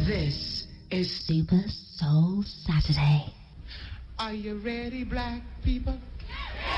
This is Super Soul Saturday. Are you ready, black people?